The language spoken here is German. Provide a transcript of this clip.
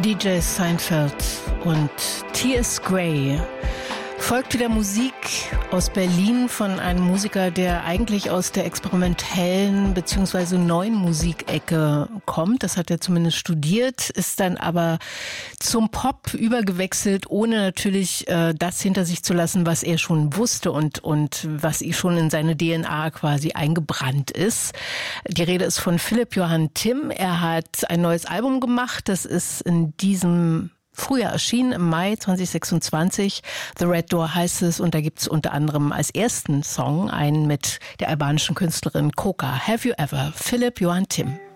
DJ Seinfeld und T.S. Gray. Folgt wieder Musik aus Berlin von einem Musiker, der eigentlich aus der experimentellen bzw. neuen Musikecke kommt. Das hat er zumindest studiert, ist dann aber zum Pop übergewechselt, ohne natürlich das hinter sich zu lassen, was er schon wusste und was schon in seine DNA quasi eingebrannt ist. Die Rede ist von Philipp Johann Timm. Er hat ein neues Album gemacht. Das ist in diesem Frühjahr erschienen, im Mai 2026. The Red Door heißt es, und da gibt es unter anderem als ersten Song einen mit der albanischen Künstlerin Koka. Have You Ever? Philipp Johann Timm.